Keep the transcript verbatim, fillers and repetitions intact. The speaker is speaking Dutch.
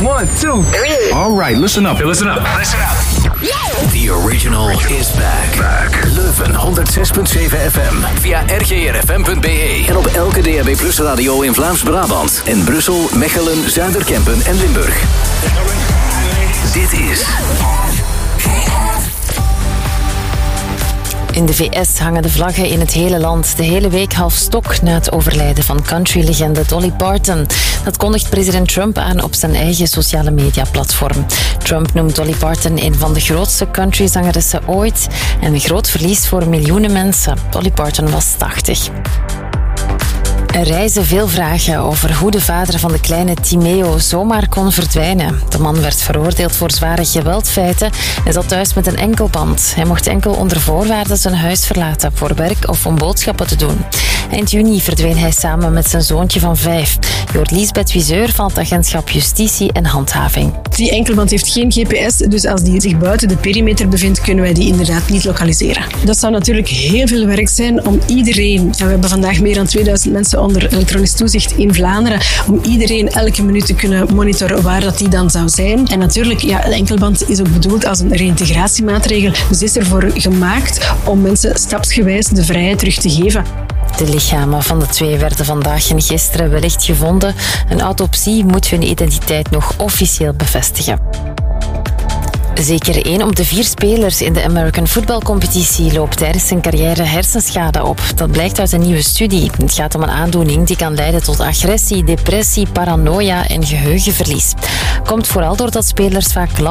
One, two, three. All right, listen up. Listen up. Listen up. The original is back. back. Leuven honderd zes punt zeven F M. Via r g r f m punt b e. En op elke D A B Plus radio in Vlaams-Brabant. En Brussel, Mechelen, Zuiderkempen en Limburg. Dit is... In de V S hangen de vlaggen in het hele land de hele week half stok na het overlijden van countrylegende Dolly Parton. Dat kondigt president Trump aan op zijn eigen sociale mediaplatform. Trump noemt Dolly Parton een van de grootste countryzangeressen ooit en een groot verlies voor miljoenen mensen. Dolly Parton was tachtig. Er reizen veel vragen over hoe de vader van de kleine Timeo zomaar kon verdwijnen. De man werd veroordeeld voor zware geweldfeiten en zat thuis met een enkelband. Hij mocht enkel onder voorwaarden zijn huis verlaten voor werk of om boodschappen te doen. Eind juni verdween hij samen met zijn zoontje van vijf. Je hoort Liesbeth Wiseur van het agentschap Justitie en Handhaving. Die enkelband heeft geen G P S, dus als die zich buiten de perimeter bevindt, kunnen wij die inderdaad niet lokaliseren. Dat zou natuurlijk heel veel werk zijn om iedereen, en we hebben vandaag meer dan tweeduizend mensen onder elektronisch toezicht in Vlaanderen, om iedereen elke minuut te kunnen monitoren waar dat die dan zou zijn. En natuurlijk, ja, de enkelband is ook bedoeld als een reïntegratiemaatregel, dus is ervoor gemaakt om mensen stapsgewijs de vrijheid terug te geven. De lichamen van de twee werden vandaag en gisteren wellicht gevonden. Een autopsie moet hun identiteit nog officieel bevestigen. Zeker één op de vier spelers in de American Football Competitie loopt tijdens zijn carrière hersenschade op. Dat blijkt uit een nieuwe studie. Het gaat om een aandoening die kan leiden tot agressie, depressie, paranoia en geheugenverlies. Komt vooral doordat spelers vaak